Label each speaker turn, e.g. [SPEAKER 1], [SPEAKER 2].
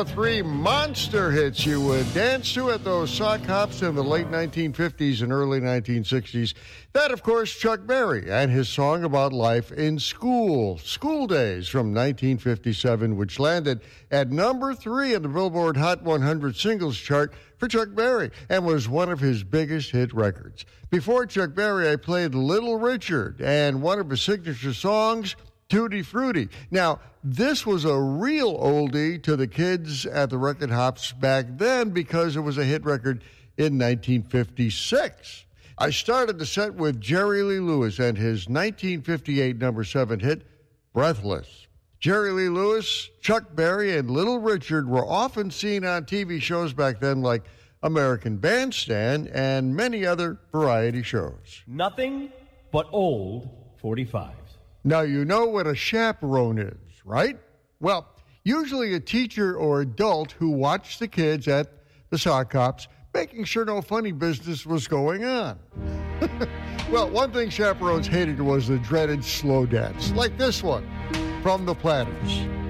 [SPEAKER 1] three monster hits you would dance to at those sock hops in the late 1950s and early 1960s. That, of course, Chuck Berry and his song about life in school, School Days from 1957, which landed at number 3 in the Billboard Hot 100 singles chart for Chuck Berry and was one of his biggest hit records. Before Chuck Berry, I played Little Richard and one of his signature songs, Tutti Frutti. Now, this was a real oldie to the kids at the record hops back then because it was a hit record in 1956. I started the set with Jerry Lee Lewis and his 1958 number 7 hit, Breathless. Jerry Lee Lewis, Chuck Berry, and Little Richard were often seen on TV shows back then like American Bandstand and many other variety shows.
[SPEAKER 2] Nothing but old 45s.
[SPEAKER 1] Now, you know what a chaperone is, right? Well, usually a teacher or adult who watched the kids at the sock hops, making sure no funny business was going on. Well, one thing chaperones hated was the dreaded slow dance, like this one from the Platters.